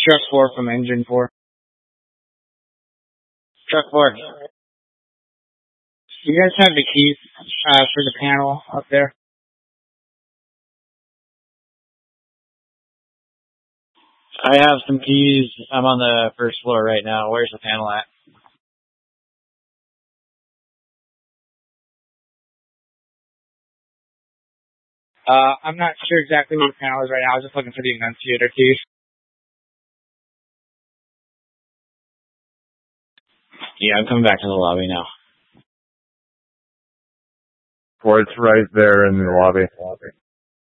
Truck 4 from Engine 4. Truck 4. You guys have the keys for the panel up there? I have some keys. I'm on the first floor right now. Where's the panel at? I'm not sure exactly where the panel is right now. I was just looking for the enunciator keys. Yeah, I'm coming back to the lobby now. Well, it's right there in the lobby.